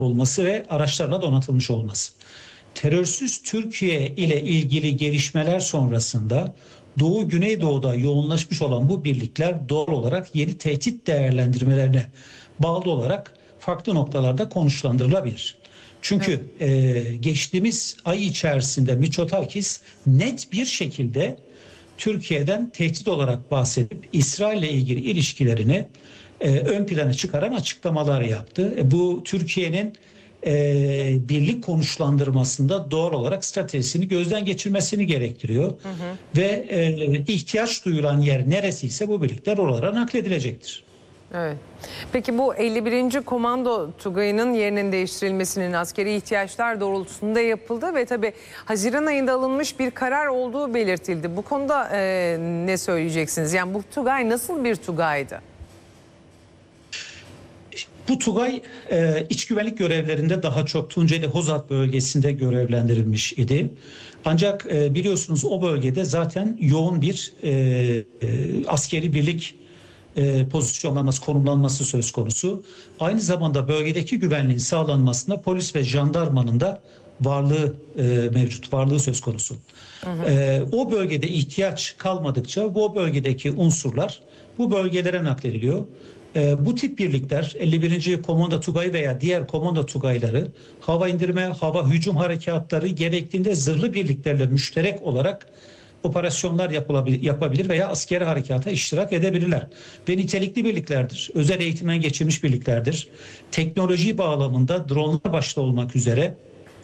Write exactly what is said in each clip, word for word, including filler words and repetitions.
olması ve araçlarla donatılmış olması. Terörsüz Türkiye ile ilgili gelişmeler sonrasında Doğu Güneydoğu'da yoğunlaşmış olan bu birlikler doğal olarak yeni tehdit değerlendirmelerine bağlı olarak farklı noktalarda konuşlandırılabilir. Çünkü evet. e, geçtiğimiz ay içerisinde Mitsotakis net bir şekilde Türkiye'den tehdit olarak bahsedip İsrail ile ilgili ilişkilerini e, ön plana çıkaran açıklamalar yaptı. E, bu Türkiye'nin e, birlik konuşlandırmasında doğal olarak stratejisini gözden geçirmesini gerektiriyor. Hı hı. Ve e, ihtiyaç duyulan yer neresiyse bu birlikler oralara nakledilecektir. Evet. Peki bu elli birinci Komando Tugayı'nın yerinin değiştirilmesinin askeri ihtiyaçlar doğrultusunda yapıldı ve tabii Haziran ayında alınmış bir karar olduğu belirtildi. Bu konuda e, ne söyleyeceksiniz? Yani bu Tugay nasıl bir Tugay'dı? Bu Tugay e, iç güvenlik görevlerinde daha çok Tunceli Hozat bölgesinde görevlendirilmiş idi. Ancak e, biliyorsunuz o bölgede zaten yoğun bir e, e, askeri birlik e, pozisyonlanması, konumlanması söz konusu. Aynı zamanda bölgedeki güvenliğin sağlanmasında polis ve jandarmanın da varlığı e, mevcut, varlığı söz konusu. Hı hı. E, o bölgede ihtiyaç kalmadıkça bu bölgedeki unsurlar bu bölgelere naklediliyor. E, bu tip birlikler elli birinci Komando Tugayı veya diğer komando tugayları hava indirme, hava hücum harekatları gerektiğinde zırhlı birliklerle müşterek olarak operasyonlar yapabilir veya askeri harekata iştirak edebilirler. Ve nitelikli birliklerdir. Özel eğitimden geçirmiş birliklerdir. Teknoloji bağlamında dronlar başta olmak üzere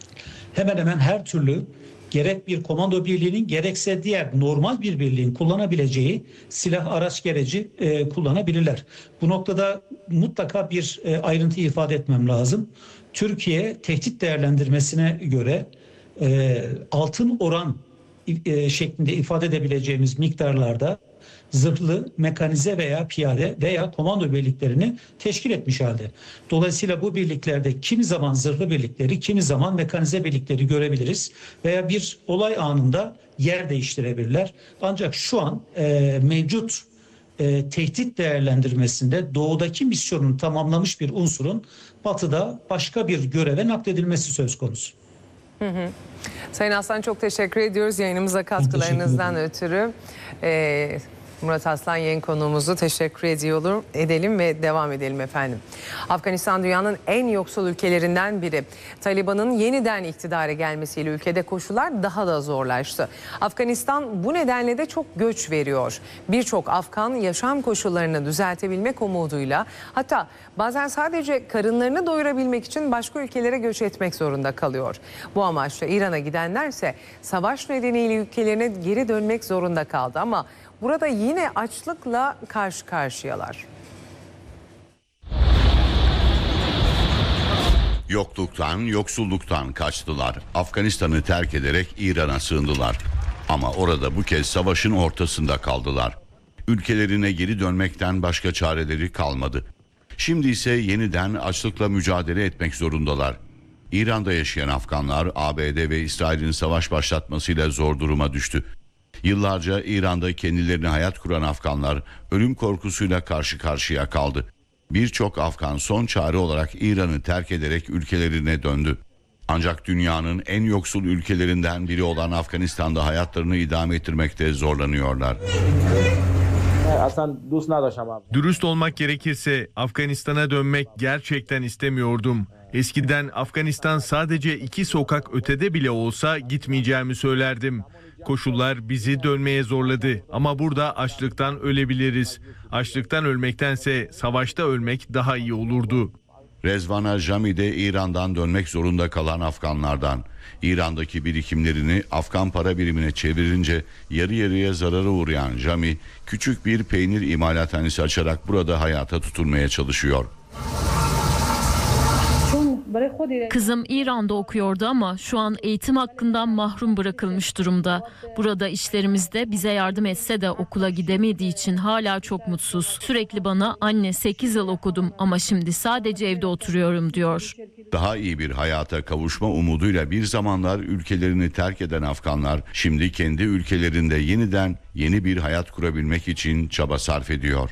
hemen hemen her türlü gerek bir komando birliğinin gerekse diğer normal bir birliğin kullanabileceği silah araç gereci e, kullanabilirler. Bu noktada mutlaka bir e, ayrıntı ifade etmem lazım. Türkiye tehdit değerlendirmesine göre e, altın oran e, şeklinde ifade edebileceğimiz miktarlarda zırhlı, mekanize veya piyade veya komando birliklerini teşkil etmiş halde. Dolayısıyla bu birliklerde kimi zaman zırhlı birlikleri, kimi zaman mekanize birlikleri görebiliriz veya bir olay anında yer değiştirebilirler. Ancak şu an e, mevcut e, tehdit değerlendirmesinde doğudaki misyonunu tamamlamış bir unsurun batıda başka bir göreve nakledilmesi söz konusu. Hı hı. Sayın Aslan çok teşekkür ediyoruz yayınımıza katkılarınızdan ötürü. Ee, Murat Aslan yayın konuğumuzu teşekkür ediyor, edelim ve devam edelim efendim. Afganistan dünyanın en yoksul ülkelerinden biri. Taliban'ın yeniden iktidara gelmesiyle ülkede koşullar daha da zorlaştı. Afganistan bu nedenle de çok göç veriyor. Birçok Afgan yaşam koşullarını düzeltebilmek umuduyla, hatta bazen sadece karınlarını doyurabilmek için başka ülkelere göç etmek zorunda kalıyor. Bu amaçla İran'a gidenlerse savaş nedeniyle ülkelerine geri dönmek zorunda kaldı ama burada yine açlıkla karşı karşıyalar. Yokluktan, yoksulluktan kaçtılar. Afganistan'ı terk ederek İran'a sığındılar. Ama orada bu kez savaşın ortasında kaldılar. Ülkelerine geri dönmekten başka çareleri kalmadı. Şimdi ise yeniden açlıkla mücadele etmek zorundalar. İran'da yaşayan Afganlar A B D ve İsrail'in savaş başlatmasıyla zor duruma düştü. Yıllarca İran'da kendilerine hayat kuran Afganlar ölüm korkusuyla karşı karşıya kaldı. Birçok Afgan son çare olarak İran'ı terk ederek ülkelerine döndü. Ancak dünyanın en yoksul ülkelerinden biri olan Afganistan'da hayatlarını idame ettirmekte zorlanıyorlar. Dürüst olmak gerekirse Afganistan'a dönmek gerçekten istemiyordum. Eskiden Afganistan sadece iki sokak ötede bile olsa gitmeyeceğimi söylerdim. Koşullar bizi dönmeye zorladı ama burada açlıktan ölebiliriz. Açlıktan ölmektense savaşta ölmek daha iyi olurdu. Rezvana Jami de İran'dan dönmek zorunda kalan Afganlardan. İran'daki birikimlerini Afgan para birimine çevirince yarı yarıya zarara uğrayan Jami, küçük bir peynir imalathanesi açarak burada hayata tutunmaya çalışıyor. Kızım İran'da okuyordu ama şu an eğitim hakkından mahrum bırakılmış durumda. Burada işlerimizde bize yardım etse de okula gidemediği için hala çok mutsuz. Sürekli bana anne sekiz yıl okudum ama şimdi sadece evde oturuyorum diyor. Daha iyi bir hayata kavuşma umuduyla bir zamanlar ülkelerini terk eden Afganlar şimdi kendi ülkelerinde yeniden yeni bir hayat kurabilmek için çaba sarf ediyor.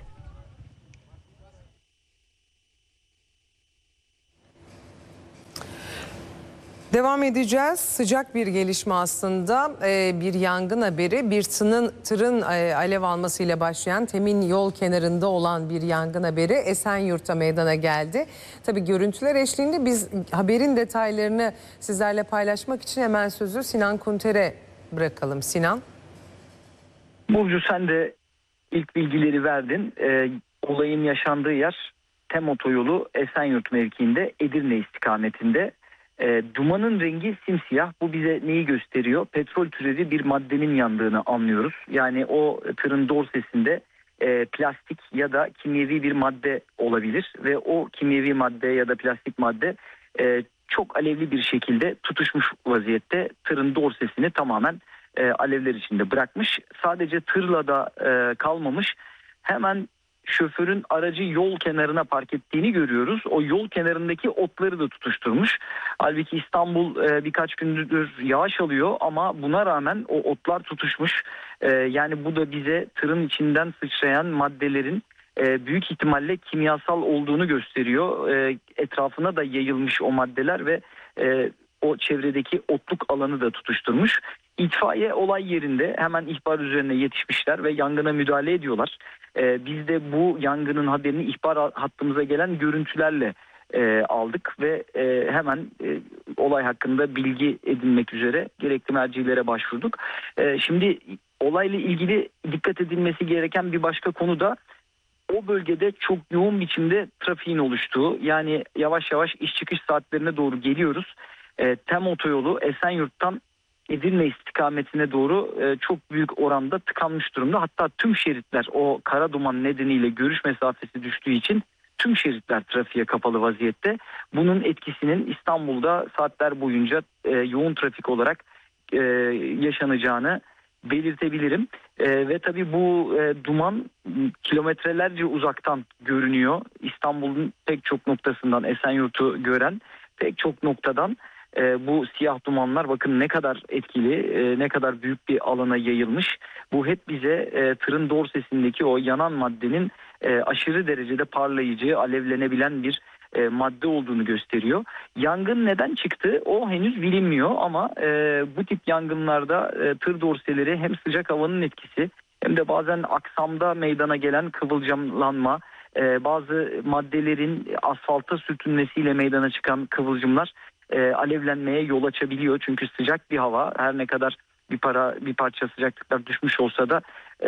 Devam edeceğiz. Sıcak bir gelişme aslında. Ee, bir yangın haberi. Bir tırın, tırın e, alev almasıyla başlayan Temin yol kenarında olan bir yangın haberi Esenyurt'ta meydana geldi. Tabii görüntüler eşliğinde biz haberin detaylarını sizlerle paylaşmak için hemen sözü Sinan Kunter'e bırakalım. Sinan. Burcu, sen de ilk bilgileri verdin. Ee, olayın yaşandığı yer Tem Otoyolu Esenyurt mevkiinde, Edirne istikametinde. E, dumanın rengi simsiyah. Bu bize neyi gösteriyor? Petrol türevi bir maddenin yandığını anlıyoruz. Yani o tırın dorsesinde e, plastik ya da kimyevi bir madde olabilir ve o kimyevi madde ya da plastik madde e, çok alevli bir şekilde tutuşmuş vaziyette tırın dorsesini tamamen e, alevler içinde bırakmış. Sadece tırla da e, kalmamış. Hemen şoförün aracı yol kenarına park ettiğini görüyoruz. O yol kenarındaki otları da tutuşturmuş. Halbuki İstanbul e, birkaç gündür yağış alıyor ama buna rağmen o otlar tutuşmuş. E, yani bu da bize tırın içinden sıçrayan maddelerin e, büyük ihtimalle kimyasal olduğunu gösteriyor. E, etrafına da yayılmış o maddeler ve e, o çevredeki otluk alanı da tutuşturmuş. İtfaiye olay yerinde hemen ihbar üzerine yetişmişler ve yangına müdahale ediyorlar. Ee, biz de bu yangının haberini ihbar hattımıza gelen görüntülerle e, aldık ve e, hemen e, olay hakkında bilgi edinmek üzere gerekli mercilere başvurduk. E, şimdi olayla ilgili dikkat edilmesi gereken bir başka konu da o bölgede çok yoğun biçimde trafiğin oluştuğu, yani yavaş yavaş iş çıkış saatlerine doğru geliyoruz. E, Tem Otoyolu Esenyurt'tan Edirne istikametine doğru e, çok büyük oranda tıkanmış durumda. Hatta tüm şeritler o kara duman nedeniyle görüş mesafesi düştüğü için tüm şeritler trafiğe kapalı vaziyette. Bunun etkisinin İstanbul'da saatler boyunca e, yoğun trafik olarak e, yaşanacağını belirtebilirim. E, ve tabii bu e, duman kilometrelerce uzaktan görünüyor. İstanbul'un pek çok noktasından, Esenyurt'u gören pek çok noktadan E, bu siyah dumanlar bakın ne kadar etkili, e, ne kadar büyük bir alana yayılmış. Bu hep bize e, tırın dorsesindeki o yanan maddenin e, aşırı derecede parlayıcı, alevlenebilen bir e, madde olduğunu gösteriyor. Yangın neden çıktı? O henüz bilinmiyor ama e, bu tip yangınlarda e, tır dorseleri hem sıcak havanın etkisi hem de bazen aksamda meydana gelen kıvılcımlanma, e, bazı maddelerin asfalta sürtünmesiyle meydana çıkan kıvılcımlar E, alevlenmeye yol açabiliyor. Çünkü sıcak bir hava, her ne kadar bir para bir parça sıcaklıklar düşmüş olsa da e,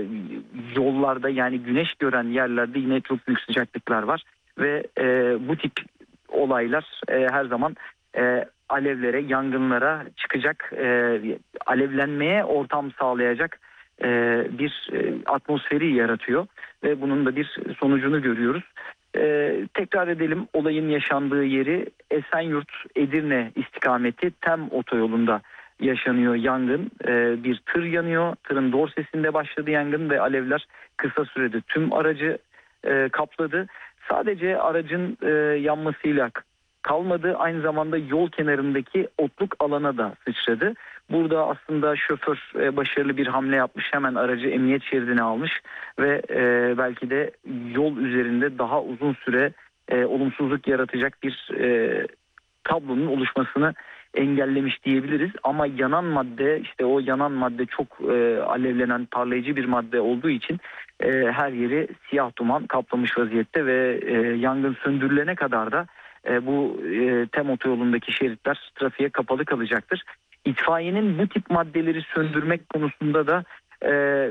yollarda, yani güneş gören yerlerde yine çok büyük sıcaklıklar var ve e, bu tip olaylar e, her zaman e, alevlere, yangınlara çıkacak, e, alevlenmeye ortam sağlayacak e, bir e, atmosferi yaratıyor ve bunun da bir sonucunu görüyoruz. Ee, tekrar edelim, olayın yaşandığı yeri Esenyurt Edirne istikameti Tem Otoyolu'nda yaşanıyor yangın. Ee, bir tır yanıyor. Tırın dorsesinde başladı yangın ve alevler kısa sürede tüm aracı e, kapladı. Sadece aracın e, yanmasıyla kalmadı, aynı zamanda yol kenarındaki otluk alana da sıçradı. Burada aslında şoför e, başarılı bir hamle yapmış. Hemen aracı emniyet şeridine almış ve e, belki de yol üzerinde daha uzun süre e, olumsuzluk yaratacak bir e, tablonun oluşmasını engellemiş diyebiliriz. Ama yanan madde, işte o yanan madde çok e, alevlenen, parlayıcı bir madde olduğu için e, her yeri siyah duman kaplamış vaziyette ve e, yangın söndürülene kadar da e, bu e, Tem Otoyolu'ndaki şeritler trafiğe kapalı kalacaktır. İtfaiyenin bu tip maddeleri söndürmek konusunda da e,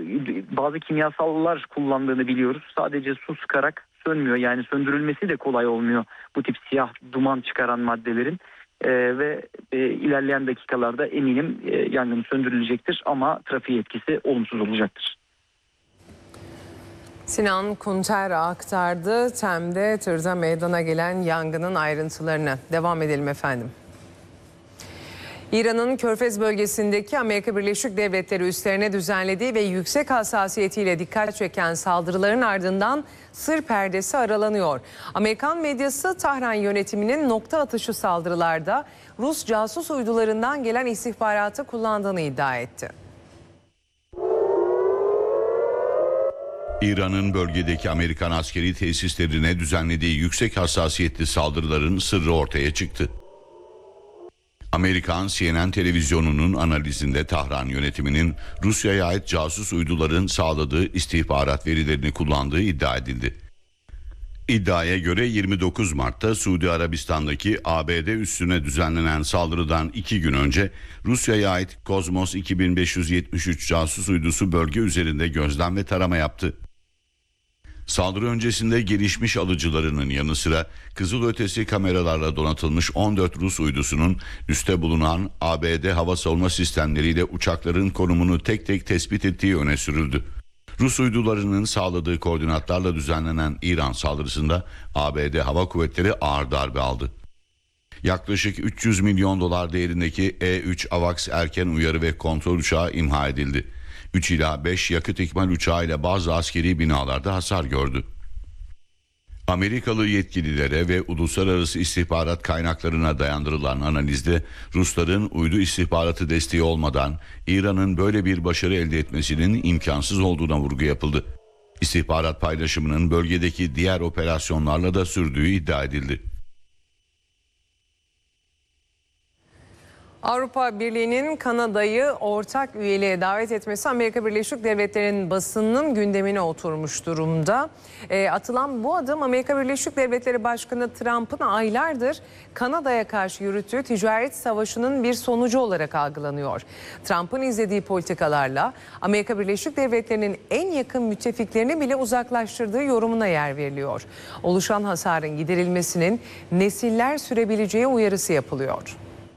bazı kimyasallar kullandığını biliyoruz. Sadece su sıkarak sönmüyor, yani söndürülmesi de kolay olmuyor bu tip siyah duman çıkaran maddelerin. E, ve e, ilerleyen dakikalarda eminim e, yangın söndürülecektir ama trafiğe etkisi olumsuz olacaktır. Sinan Kunter aktardı Tem'de tırda meydana gelen yangının ayrıntılarını. Devam edelim efendim. İran'ın Körfez bölgesindeki Amerika Birleşik Devletleri üslerine düzenlediği ve yüksek hassasiyetiyle dikkat çeken saldırıların ardından sır perdesi aralanıyor. Amerikan medyası Tahran yönetiminin nokta atışı saldırılarda Rus casus uydularından gelen istihbaratı kullandığını iddia etti. İran'ın bölgedeki Amerikan askeri tesislerine düzenlediği yüksek hassasiyetli saldırıların sırrı ortaya çıktı. Amerikan C N N televizyonunun analizinde Tahran yönetiminin Rusya'ya ait casus uyduların sağladığı istihbarat verilerini kullandığı iddia edildi. İddiaya göre yirmi dokuz Mart'ta Suudi Arabistan'daki A B D üssüne düzenlenen saldırıdan iki gün önce Rusya'ya ait Kozmos iki bin beş yüz yetmiş üç casus uydusu bölge üzerinde gözlem ve tarama yaptı. Saldırı öncesinde gelişmiş alıcılarının yanı sıra kızılötesi kameralarla donatılmış on dört Rus uydusunun üste bulunan A B D hava savunma sistemleriyle uçakların konumunu tek tek tespit ettiği öne sürüldü. Rus uydularının sağladığı koordinatlarla düzenlenen İran saldırısında A B D Hava Kuvvetleri ağır darbe aldı. Yaklaşık üç yüz milyon dolar değerindeki E üç AVAX erken uyarı ve kontrol uçağı imha edildi. üç ila beş yakıt ikmal uçağı ile bazı askeri binalarda hasar gördü. Amerikalı yetkililere ve uluslararası istihbarat kaynaklarına dayandırılan analizde Rusların uydu istihbaratı desteği olmadan İran'ın böyle bir başarı elde etmesinin imkansız olduğuna vurgu yapıldı. İstihbarat paylaşımının bölgedeki diğer operasyonlarla da sürdüğü iddia edildi. Avrupa Birliği'nin Kanada'yı ortak üyeliğe davet etmesi Amerika Birleşik Devletleri'nin basınının gündemine oturmuş durumda. E, atılan bu adım Amerika Birleşik Devletleri Başkanı Trump'ın aylardır Kanada'ya karşı yürüttüğü ticaret savaşının bir sonucu olarak algılanıyor. Trump'ın izlediği politikalarla Amerika Birleşik Devletleri'nin en yakın müttefiklerini bile uzaklaştırdığı yorumuna yer veriliyor. Oluşan hasarın giderilmesinin nesiller sürebileceği uyarısı yapılıyor.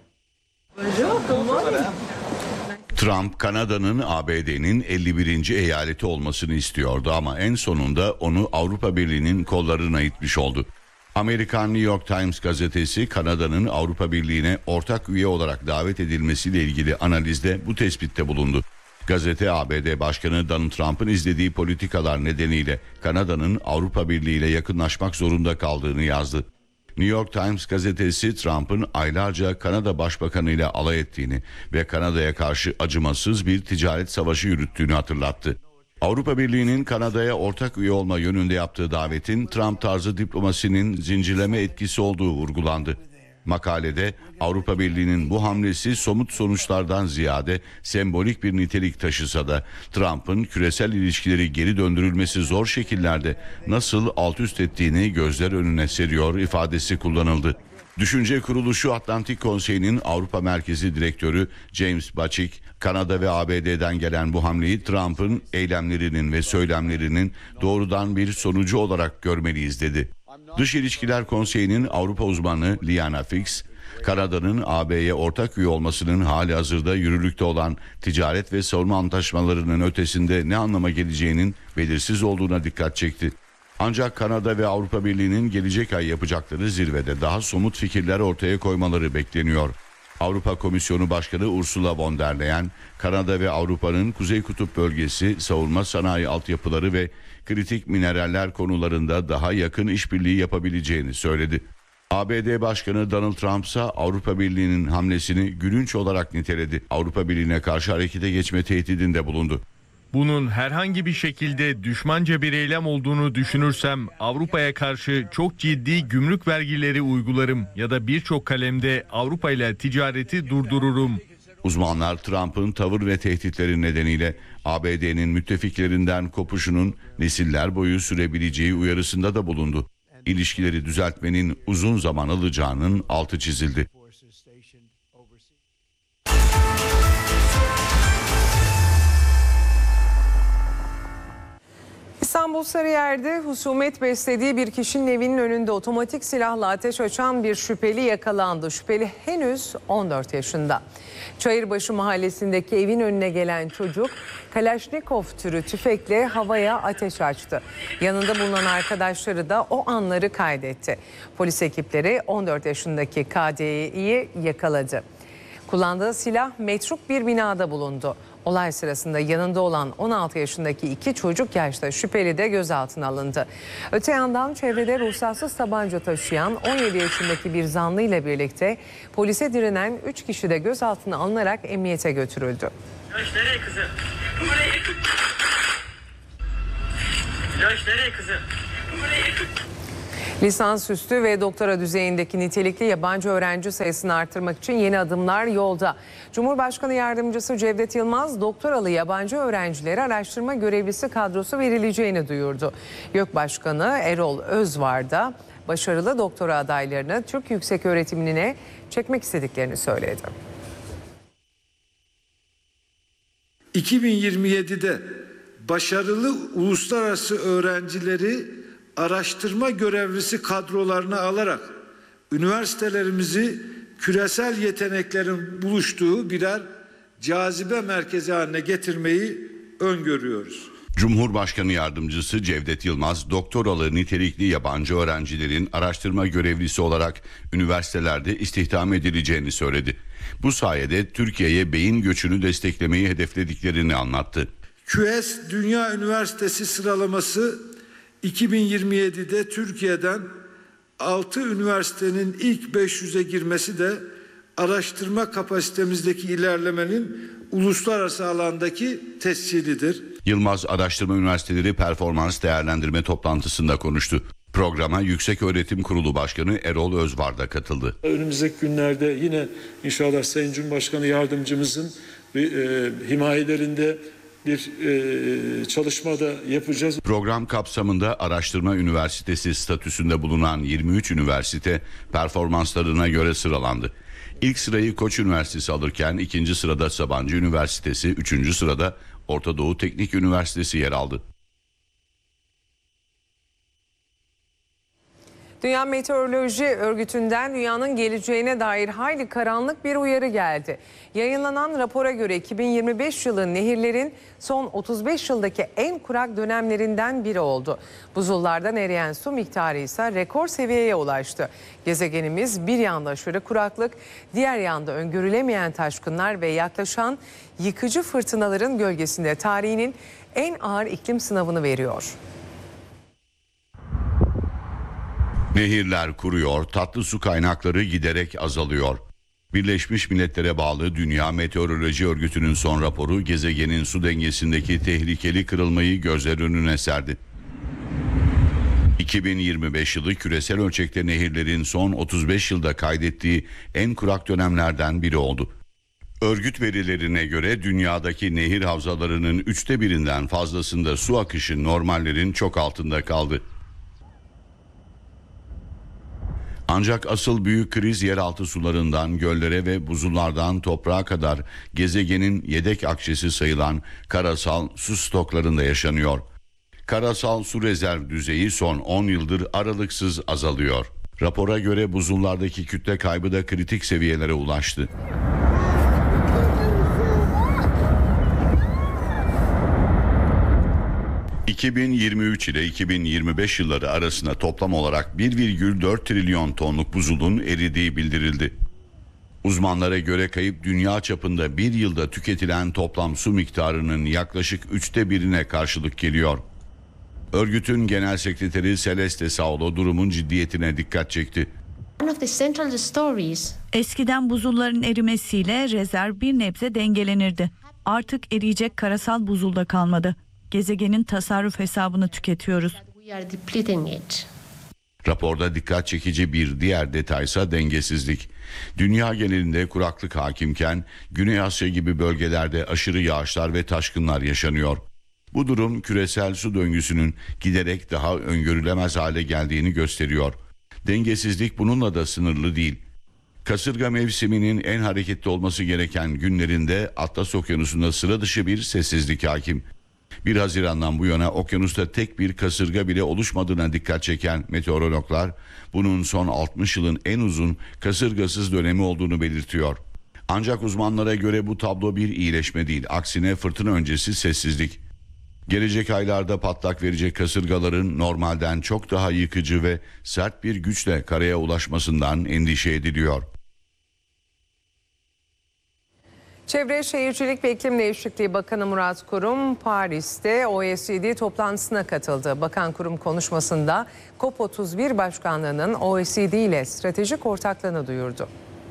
Trump, Kanada'nın A B D'nin elli birinci eyaleti olmasını istiyordu ama en sonunda onu Avrupa Birliği'nin kollarına itmiş oldu. Amerikan New York Times gazetesi Kanada'nın Avrupa Birliği'ne ortak üye olarak davet edilmesiyle ilgili analizde bu tespitte bulundu. Gazete A B D Başkanı Donald Trump'ın izlediği politikalar nedeniyle Kanada'nın Avrupa Birliği ile yakınlaşmak zorunda kaldığını yazdı. New York Times gazetesi Trump'ın aylarca Kanada Başbakanı ile alay ettiğini ve Kanada'ya karşı acımasız bir ticaret savaşı yürüttüğünü hatırlattı. Avrupa Birliği'nin Kanada'ya ortak üye olma yönünde yaptığı davetin Trump tarzı diplomasinin zincirleme etkisi olduğu vurgulandı. Makalede Avrupa Birliği'nin bu hamlesi somut sonuçlardan ziyade sembolik bir nitelik taşısa da Trump'ın küresel ilişkileri geri döndürülmesi zor şekillerde nasıl alt üst ettiğini gözler önüne seriyor ifadesi kullanıldı. Düşünce Kuruluşu Atlantik Konseyi'nin Avrupa Merkezi Direktörü James Bacik, Kanada ve A B D'den gelen bu hamleyi Trump'ın eylemlerinin ve söylemlerinin doğrudan bir sonucu olarak görmeliyiz dedi. Dış İlişkiler Konseyi'nin Avrupa uzmanı Liana Fix, Kanada'nın A B'ye ortak üye olmasının hali hazırda yürürlükte olan ticaret ve savunma antlaşmalarının ötesinde ne anlama geleceğinin belirsiz olduğuna dikkat çekti. Ancak Kanada ve Avrupa Birliği'nin gelecek ay yapacakları zirvede daha somut fikirler ortaya koymaları bekleniyor. Avrupa Komisyonu Başkanı Ursula von der Leyen, Kanada ve Avrupa'nın Kuzey Kutup bölgesi, savunma sanayi altyapıları ve kritik mineraller konularında daha yakın işbirliği yapabileceğini söyledi. A B D Başkanı Donald Trump ise Avrupa Birliği'nin hamlesini gülünç olarak niteledi. Avrupa Birliği'ne karşı harekete geçme tehdidinde bulundu. Bunun herhangi bir şekilde düşmanca bir eylem olduğunu düşünürsem Avrupa'ya karşı çok ciddi gümrük vergileri uygularım ya da birçok kalemde Avrupa ile ticareti durdururum. Uzmanlar Trump'ın tavır ve tehditleri nedeniyle A B D'nin müttefiklerinden kopuşunun nesiller boyu sürebileceği uyarısında da bulundu. İlişkileri düzeltmenin uzun zaman alacağının altı çizildi. İstanbul Sarıyer'de husumet beslediği bir kişinin evinin önünde otomatik silahla ateş açan bir şüpheli yakalandı. Şüpheli henüz on dört yaşında. Çayırbaşı mahallesindeki evin önüne gelen çocuk Kalaşnikov türü tüfekle havaya ateş açtı. Yanında bulunan arkadaşları da o anları kaydetti. Polis ekipleri on dört yaşındaki K D'yi yakaladı. Kullandığı silah metruk bir binada bulundu. Olay sırasında yanında olan on altı yaşındaki iki çocuk yaşta şüpheli de gözaltına alındı. Öte yandan çevrede ruhsatsız tabanca taşıyan on yedi yaşındaki bir zanlı ile birlikte polise direnen üç kişi de gözaltına alınarak emniyete götürüldü. Yaş nereye kızım? Buraya. Yaş nereye kızım? Buraya. Lisansüstü ve doktora düzeyindeki nitelikli yabancı öğrenci sayısını artırmak için yeni adımlar yolda. Cumhurbaşkanı Yardımcısı Cevdet Yılmaz, doktoralı yabancı öğrencilere araştırma görevlisi kadrosu verileceğini duyurdu. YÖK Başkanı Erol Özvar da başarılı doktora adaylarını Türk yükseköğretimine çekmek istediklerini söyledi. iki bin yirmi yedi'de başarılı uluslararası öğrencileri araştırma görevlisi kadrolarına alarak üniversitelerimizi küresel yeteneklerin buluştuğu birer cazibe merkezi haline getirmeyi öngörüyoruz. Cumhurbaşkanı Yardımcısı Cevdet Yılmaz, doktoralı nitelikli yabancı öğrencilerin araştırma görevlisi olarak üniversitelerde istihdam edileceğini söyledi. Bu sayede Türkiye'ye beyin göçünü desteklemeyi hedeflediklerini anlattı. Q S Dünya Üniversitesi sıralaması iki bin yirmi yedi'de Türkiye'den altı üniversitenin ilk beş yüze girmesi de araştırma kapasitemizdeki ilerlemenin uluslararası alandaki tescilidir. Yılmaz, araştırma üniversiteleri performans değerlendirme toplantısında konuştu. Programa Yükseköğretim Kurulu Başkanı Erol Özvar da katıldı. Önümüzdeki günlerde yine inşallah Sayın Cumhurbaşkanı Yardımcımızın e, himayelerinde bir e, çalışma da yapacağız. Program kapsamında araştırma üniversitesi statüsünde bulunan yirmi üç üniversite performanslarına göre sıralandı. İlk sırayı Koç Üniversitesi alırken ikinci sırada Sabancı Üniversitesi, üçüncü sırada Orta Doğu Teknik Üniversitesi yer aldı. Dünya Meteoroloji Örgütü'nden dünyanın geleceğine dair hayli karanlık bir uyarı geldi. Yayınlanan rapora göre iki bin yirmi beş yılı nehirlerin son otuz beş yıldaki en kurak dönemlerinden biri oldu. Buzullardan eriyen su miktarı ise rekor seviyeye ulaştı. Gezegenimiz bir yanda aşırı kuraklık, diğer yanda öngörülemeyen taşkınlar ve yaklaşan yıkıcı fırtınaların gölgesinde tarihinin en ağır iklim sınavını veriyor. Nehirler kuruyor, tatlı su kaynakları giderek azalıyor. Birleşmiş Milletler'e bağlı Dünya Meteoroloji Örgütü'nün son raporu gezegenin su dengesindeki tehlikeli kırılmayı gözler önüne serdi. iki bin yirmi beş yılı küresel ölçekte nehirlerin son otuz beş yılda kaydettiği en kurak dönemlerden biri oldu. Örgüt verilerine göre dünyadaki nehir havzalarının üçte birinden fazlasında su akışı normallerin çok altında kaldı. Ancak asıl büyük kriz yeraltı sularından göllere ve buzullardan toprağa kadar gezegenin yedek akçesi sayılan karasal su stoklarında yaşanıyor. Karasal su rezerv düzeyi son on yıldır aralıksız azalıyor. Rapora göre buzullardaki kütle kaybı da kritik seviyelere ulaştı. iki bin yirmi üç ile iki bin yirmi beş yılları arasında toplam olarak bir virgül dört trilyon tonluk buzulun eridiği bildirildi. Uzmanlara göre kayıp dünya çapında bir yılda tüketilen toplam su miktarının yaklaşık üçte birine karşılık geliyor. Örgütün genel sekreteri Celeste Saulo durumun ciddiyetine dikkat çekti. Eskiden buzulların erimesiyle rezerv bir nebze dengelenirdi. Artık eriyecek karasal buzul da kalmadı. Gezegenin tasarruf hesabını tüketiyoruz. Raporda dikkat çekici bir diğer detaysa dengesizlik. Dünya genelinde kuraklık hakimken Güney Asya gibi bölgelerde aşırı yağışlar ve taşkınlar yaşanıyor. Bu durum küresel su döngüsünün giderek daha öngörülemez hale geldiğini gösteriyor. Dengesizlik bununla da sınırlı değil. Kasırga mevsiminin en hareketli olması gereken günlerinde Atlas Okyanusu'nda sıra dışı bir sessizlik hakim. bir Haziran'dan bu yana okyanusta tek bir kasırga bile oluşmadığına dikkat çeken meteorologlar bunun son altmış yılın en uzun kasırgasız dönemi olduğunu belirtiyor. Ancak uzmanlara göre bu tablo bir iyileşme değil, aksine fırtına öncesi sessizlik. Gelecek aylarda patlak verecek kasırgaların normalden çok daha yıkıcı ve sert bir güçle karaya ulaşmasından endişe ediliyor. Çevre Şehircilik ve İklim Değişikliği Bakanı Murat Kurum Paris'te O E C D toplantısına katıldı. Bakan Kurum konuşmasında COP otuz bir Başkanlığı'nın O E C D ile stratejik ortaklığını duyurdu.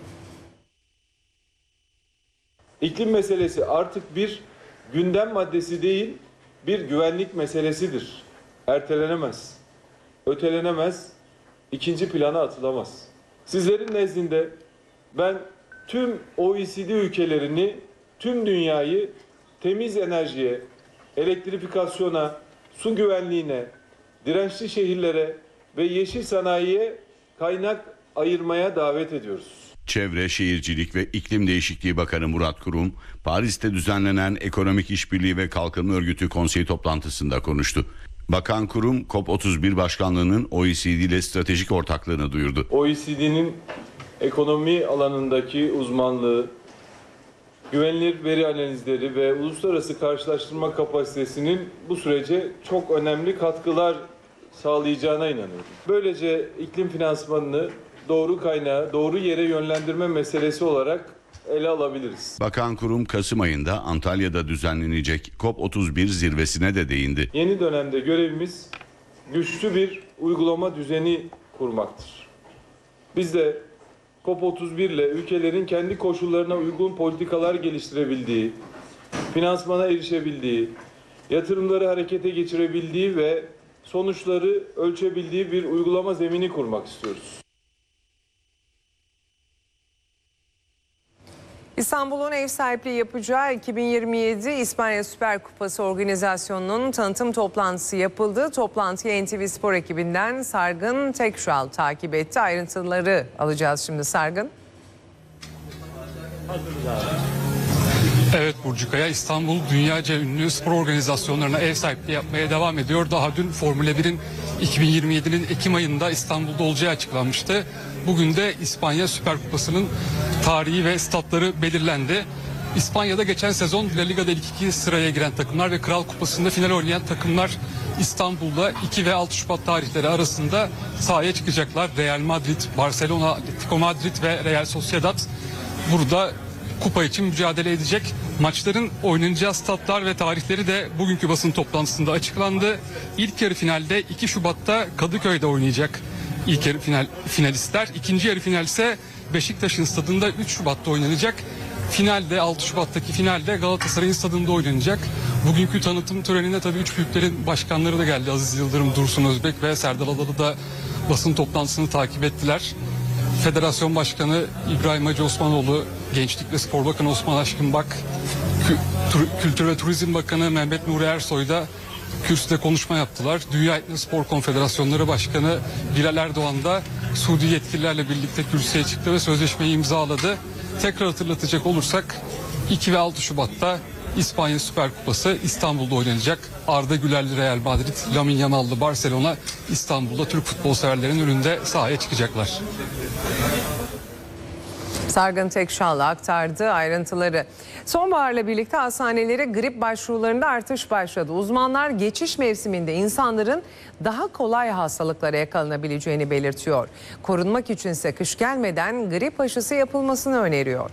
İklim meselesi artık bir gündem maddesi değil, bir güvenlik meselesidir. Ertelenemez, ötelenemez, ikinci plana atılamaz. Sizlerin nezdinde ben tüm O E C D ülkelerini, tüm dünyayı temiz enerjiye, elektrifikasyona, su güvenliğine, dirençli şehirlere ve yeşil sanayiye kaynak ayırmaya davet ediyoruz. Çevre, Şehircilik ve İklim Değişikliği Bakanı Murat Kurum, Paris'te düzenlenen Ekonomik İşbirliği ve Kalkınma Örgütü konseyi toplantısında konuştu. Bakan Kurum, COP otuz bir başkanlığının O E C D ile stratejik ortaklığını duyurdu. O E C D'nin ekonomi alanındaki uzmanlığı, güvenilir veri analizleri ve uluslararası karşılaştırma kapasitesinin bu sürece çok önemli katkılar sağlayacağına inanıyorum. Böylece iklim finansmanını doğru kaynağa, doğru yere yönlendirme meselesi olarak ele alabiliriz. Bakan Kurum, Kasım ayında Antalya'da düzenlenecek COP otuz bir zirvesine de değindi. Yeni dönemde görevimiz güçlü bir uygulama düzeni kurmaktır. Biz de COP otuz bir ile ülkelerin kendi koşullarına uygun politikalar geliştirebildiği, finansmana erişebildiği, yatırımları harekete geçirebildiği ve sonuçları ölçebildiği bir uygulama zemini kurmak istiyoruz. İstanbul'un ev sahipliği yapacağı iki bin yirmi yedi İspanya Süper Kupası organizasyonunun tanıtım toplantısı yapıldı. Toplantıya N T V Spor ekibinden Sargın Tekşal takip etti. Ayrıntıları alacağız şimdi Sargın. Evet Burcu Kaya, İstanbul dünyaca ünlü spor organizasyonlarına ev sahipliği yapmaya devam ediyor. Daha dün Formula birin iki bin yirmi yedinin Ekim ayında İstanbul'da olacağı açıklanmıştı. Bugün de İspanya Süper Kupası'nın tarihi ve statları belirlendi. İspanya'da geçen sezon La Liga'da ilk iki sıraya giren takımlar ve Kral Kupası'nda final oynayan takımlar İstanbul'da iki ve altı Şubat tarihleri arasında sahaya çıkacaklar. Real Madrid, Barcelona, Atletico Madrid ve Real Sociedad burada kupa için mücadele edecek. Maçların oynanacağı statlar ve tarihleri de bugünkü basın toplantısında açıklandı. İlk yarı finalde iki Şubat'ta Kadıköy'de oynayacak ilk yarı final, finalistler. İkinci yarı final ise Beşiktaş'ın stadında üç Şubat'ta oynanacak. Finalde altı Şubat'taki finalde Galatasaray'ın stadında oynanacak. Bugünkü tanıtım törenine tabii üç büyüklerin başkanları da geldi. Aziz Yıldırım, Dursun Özbek ve Serdar Adalı da basın toplantısını takip ettiler. Federasyon Başkanı İbrahim Hacı Osmanoğlu, Gençlik ve Spor Bakanı Osman Aşkınbak, Kültür ve Turizm Bakanı Mehmet Nuri Ersoy da kürsüde konuşma yaptılar. Dünya Etno Spor Konfederasyonları Başkanı Bilal Erdoğan da Suudi yetkililerle birlikte kürsüye çıktı ve sözleşmeyi imzaladı. Tekrar hatırlatacak olursak iki ve altı Şubat'ta İspanya Süper Kupası İstanbul'da oynanacak. Arda Gülerli Real Madrid, Lamine Yamal'lı Barcelona İstanbul'da Türk futbol severlerin önünde sahaya çıkacaklar. Sargın Tekşal'la aktardığı ayrıntıları. Sonbaharla birlikte hastanelere grip başvurularında artış başladı. Uzmanlar geçiş mevsiminde insanların daha kolay hastalıklara yakalanabileceğini belirtiyor. Korunmak içinse kış gelmeden grip aşısı yapılmasını öneriyor.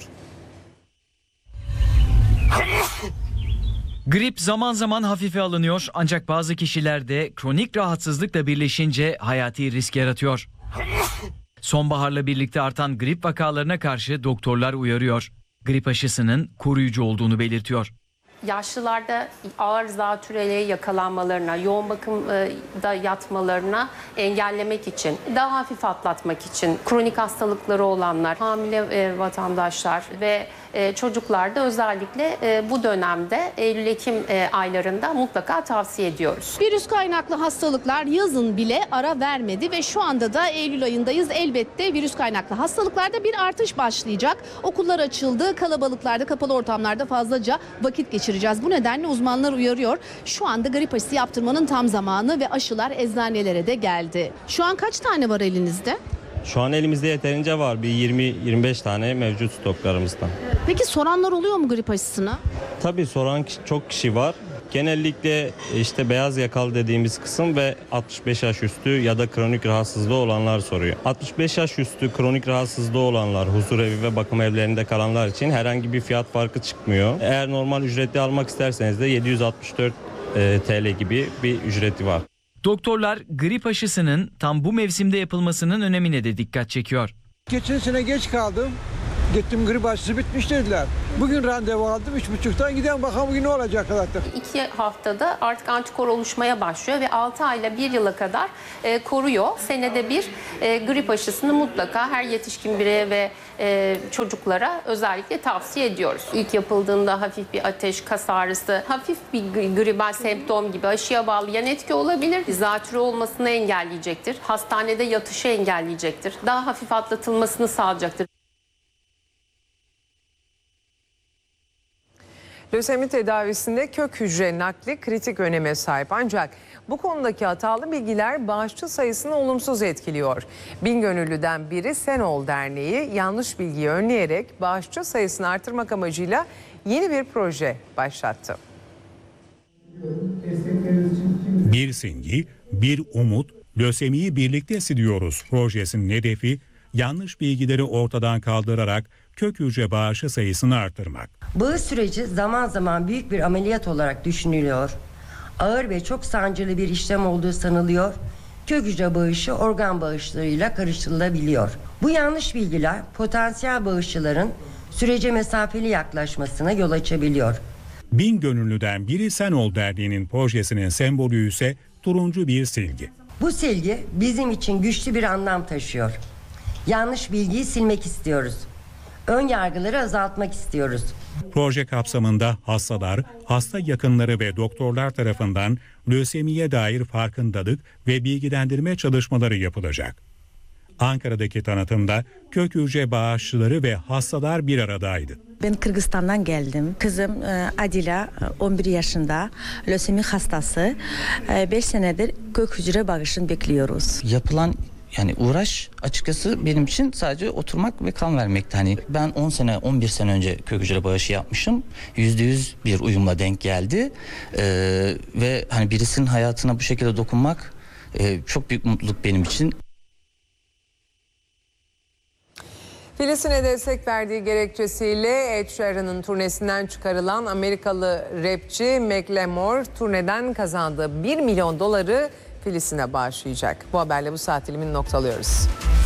Grip zaman zaman hafife alınıyor ancak bazı kişilerde kronik rahatsızlıkla birleşince hayati risk yaratıyor. Sonbaharla birlikte artan grip vakalarına karşı doktorlar uyarıyor. Grip aşısının koruyucu olduğunu belirtiyor. Yaşlılarda ağır zatürreye yakalanmalarına, yoğun bakımda yatmalarına engellemek için, daha hafif atlatmak için, kronik hastalıkları olanlar, hamile vatandaşlar ve çocuklarda özellikle bu dönemde Eylül-Ekim aylarında mutlaka tavsiye ediyoruz. Virüs kaynaklı hastalıklar yazın bile ara vermedi ve şu anda da Eylül ayındayız. Elbette virüs kaynaklı hastalıklarda bir artış başlayacak. Okullar açıldı, kalabalıklarda, kapalı ortamlarda fazlaca vakit geçireceğiz. Bu nedenle uzmanlar uyarıyor. Şu anda grip aşısı yaptırmanın tam zamanı ve aşılar eczanelere de geldi. Şu an kaç tane var elinizde? Şu an elimizde yeterince var. Bir yirmi yirmi beş tane mevcut stoklarımızdan. Peki soranlar oluyor mu grip aşısına? Tabii soran çok kişi var. Genellikle işte beyaz yakalı dediğimiz kısım ve altmış beş yaş üstü ya da kronik rahatsızlığı olanlar soruyor. altmış beş yaş üstü kronik rahatsızlığı olanlar, huzurevi ve bakım evlerinde kalanlar için herhangi bir fiyat farkı çıkmıyor. Eğer normal ücretli almak isterseniz de yedi yüz altmış dört T L gibi bir ücreti var. Doktorlar grip aşısının tam bu mevsimde yapılmasının önemine de dikkat çekiyor. Geçen sene geç kaldım. Gittim grip aşısı bitmiş dediler. Bugün randevu aldım. Üç buçuktan giden bakalım bugün ne olacak zaten. İki haftada artık antikor oluşmaya başlıyor ve altı ayla bir yıla kadar e, koruyor. Senede bir e, grip aşısını mutlaka her yetişkin bireye ve e, çocuklara özellikle tavsiye ediyoruz. İlk yapıldığında hafif bir ateş, kas ağrısı, hafif bir gribal semptom gibi aşıya bağlı yan etki olabilir. Zatürre olmasını engelleyecektir. Hastanede yatışı engelleyecektir. Daha hafif atlatılmasını sağlayacaktır. Lösemi tedavisinde kök hücre nakli kritik öneme sahip, ancak bu konudaki hatalı bilgiler bağışçı sayısını olumsuz etkiliyor. Bingönüllü'den biri Sen Ol Derneği yanlış bilgiyi önleyerek bağışçı sayısını artırmak amacıyla yeni bir proje başlattı. Bir simge, bir umut, lösemiyi birlikte siliyoruz projesinin hedefi yanlış bilgileri ortadan kaldırarak kök hücre bağışı sayısını artırmak. Bağış süreci zaman zaman büyük bir ameliyat olarak düşünülüyor. Ağır ve çok sancılı bir işlem olduğu sanılıyor. Kök hücre bağışı organ bağışlarıyla karıştırılabiliyor. Bu yanlış bilgiler potansiyel bağışçıların sürece mesafeli yaklaşmasına yol açabiliyor. Bingönüllü'den biri Sen Ol Derneği'nin projesinin sembolü ise turuncu bir silgi. Bu silgi bizim için güçlü bir anlam taşıyor. Yanlış bilgiyi silmek istiyoruz. Ön yargıları azaltmak istiyoruz. Proje kapsamında hastalar, hasta yakınları ve doktorlar tarafından lösemiye dair farkındalık ve bilgilendirme çalışmaları yapılacak. Ankara'daki tanıtımda kök hücre bağışçıları ve hastalar bir aradaydı. Ben Kırgızistan'dan geldim. Kızım Adila on bir yaşında, lösemi hastası. beş senedir kök hücre bağışını bekliyoruz. Yapılan yani uğraş açıkçası benim için sadece oturmak ve kan vermekti. Hani ben on sene on bir sene önce kök hücre bağışı yapmışım. yüzde yüz bir uyumla denk geldi. Ee, ve hani birisinin hayatına bu şekilde dokunmak e, çok büyük mutluluk benim için. Filistin'e destek verdiği gerekçesiyle Ed Sheeran'ın turnesinden çıkarılan Amerikalı rapçi Macklemore turneden kazandığı bir milyon doları Filistin'e bağışlayacak. Bu haberle bu saat dilimini noktalıyoruz.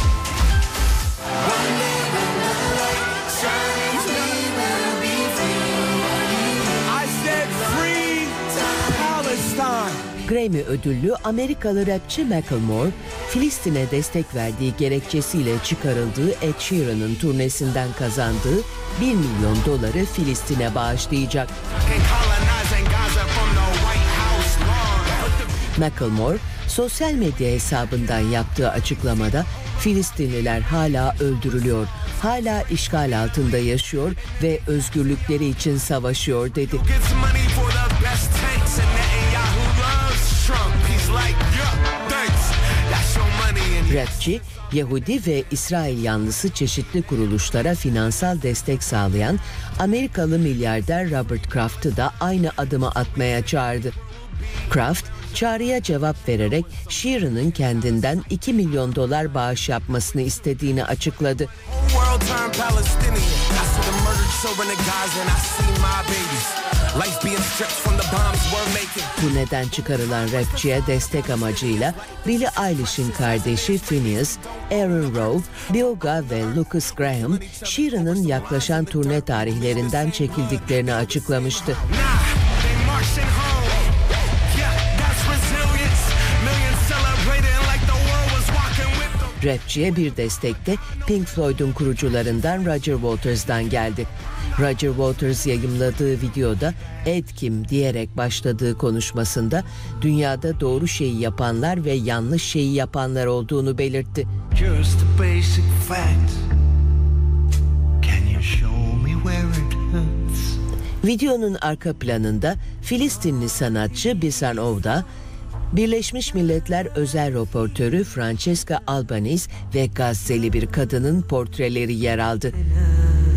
Grammy ödüllü Amerikalı rapçi Macklemore, Filistin'e destek verdiği gerekçesiyle çıkarıldığı Ed Sheeran'ın turnesinden kazandığı bir milyon doları Filistin'e bağışlayacak. Macklemore, sosyal medya hesabından yaptığı açıklamada Filistinliler hala öldürülüyor, hala işgal altında yaşıyor ve özgürlükleri için savaşıyor dedi. Rapçi, Yahudi ve İsrail yanlısı çeşitli kuruluşlara finansal destek sağlayan Amerikalı milyarder Robert Kraft'ı da aynı adımı atmaya çağırdı. Kraft, çağrıya cevap vererek Sheeran'ın kendinden iki milyon dolar bağış yapmasını istediğini açıkladı. Turneden çıkarılan rapçiye destek amacıyla Billie Eilish'in kardeşi Phineas, Aaron Rowe, Bioga ve Lucas Graham, Sheeran'ın yaklaşan turne tarihlerinden çekildiklerini açıklamıştı. Rapçiye bir destek de Pink Floyd'un kurucularından Roger Waters'dan geldi. Roger Waters yayımladığı videoda "Ed kim?" diyerek başladığı konuşmasında dünyada doğru şeyi yapanlar ve yanlış şeyi yapanlar olduğunu belirtti. Videonun arka planında Filistinli sanatçı Bisan Ovda, Birleşmiş Milletler özel raportörü Francesca Albanese ve Gazze'li bir kadının portreleri yer aldı.